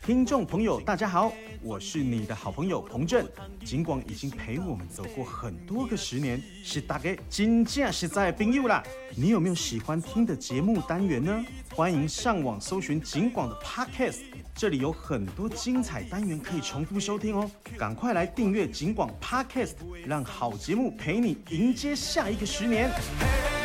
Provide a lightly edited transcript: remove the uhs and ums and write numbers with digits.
听众朋友，大家好，我是你的好朋友彭震。警广已经陪我们走过很多个10年，是大家真正实在的朋友啦。你有没有喜欢听的节目单元呢？欢迎上网搜寻警广的 Podcast， 这里有很多精彩单元可以重复收听哦。赶快来订阅警广 Podcast， 让好节目陪你迎接下一个10年。